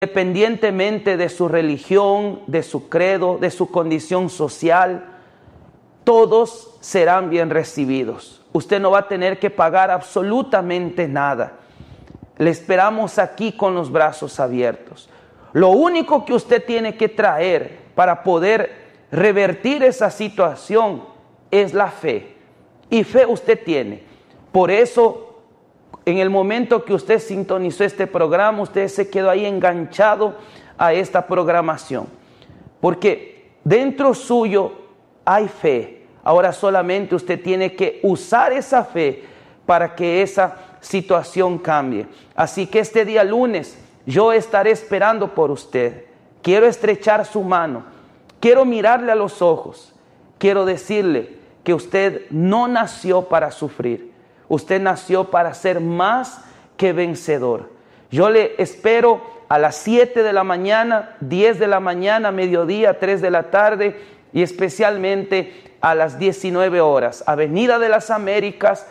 independientemente de su religión, de su credo, de su condición social, todos serán bien recibidos. Usted no va a tener que pagar absolutamente nada. Le esperamos aquí con los brazos abiertos. Lo único que usted tiene que traer para poder revertir esa situación es la fe. Y fe usted tiene. Por eso, en el momento que usted sintonizó este programa, usted se quedó ahí enganchado a esta programación. Porque dentro suyo hay fe. Ahora solamente usted tiene que usar esa fe para que esa situación cambie. Así que este día lunes yo estaré esperando por usted. Quiero estrechar su mano. Quiero mirarle a los ojos. Quiero decirle que usted no nació para sufrir. Usted nació para ser más que vencedor. Yo le espero a las 7 de la mañana, 10 de la mañana, mediodía, 3 de la tarde y especialmente a las 19 horas. Avenida de las Américas,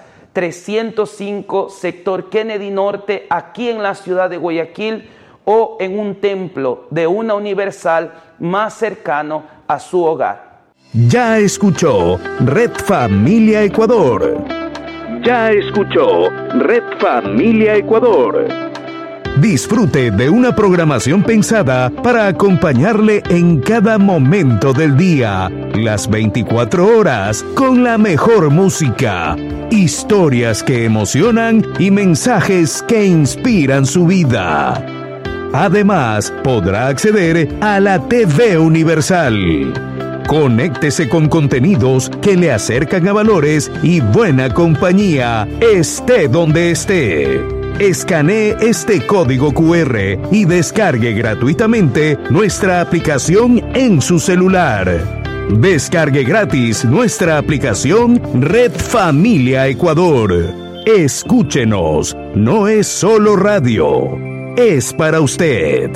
305, sector Kennedy Norte, aquí en la ciudad de Guayaquil, o en un templo de una universal más cercano a su hogar. Ya escuchó Red Familia Ecuador. Ya escuchó Red Familia Ecuador. Disfrute de una programación pensada para acompañarle en cada momento del día, las 24 horas, con la mejor música, historias que emocionan y mensajes que inspiran su vida. Además, podrá acceder a la TV Universal. Conéctese con contenidos que le acercan a valores y buena compañía, esté donde esté. Escanee este código QR y descargue gratuitamente nuestra aplicación en su celular. Descargue gratis nuestra aplicación Red Familia Ecuador. Escúchenos, no es solo radio, es para usted.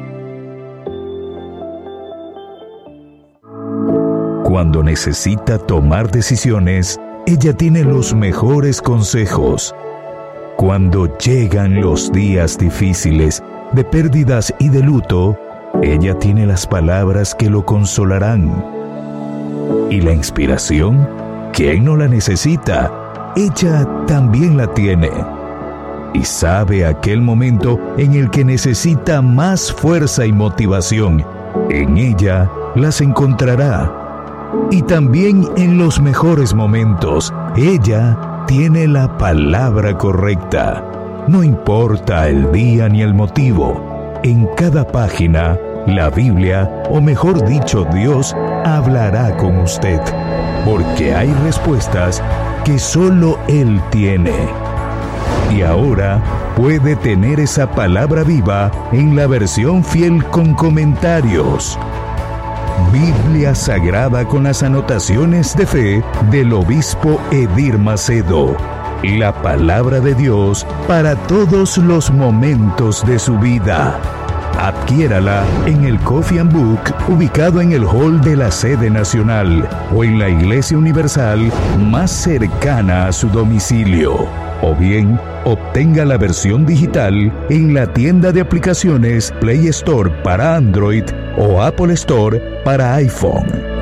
Cuando necesita tomar decisiones, ella tiene los mejores consejos. Cuando llegan los días difíciles, de pérdidas y de luto, ella tiene las palabras que lo consolarán. ¿Y la inspiración? ¿Quién no la necesita? Ella también la tiene. Y sabe aquel momento en el que necesita más fuerza y motivación. En ella las encontrará. Y también en los mejores momentos, ella tiene la palabra correcta. No importa el día ni el motivo. En cada página, la Biblia, o mejor dicho, Dios, hablará con usted. Porque hay respuestas que solo Él tiene. Y ahora puede tener esa palabra viva en la versión fiel con comentarios. Biblia Sagrada con las anotaciones de fe del obispo Edir Macedo. La palabra de Dios para todos los momentos de su vida. Adquiérala en el Coffee and Book ubicado en el hall de la sede nacional o en la Iglesia Universal más cercana a su domicilio. O bien, obtenga la versión digital en la tienda de aplicaciones Play Store para Android o Apple Store para iPhone.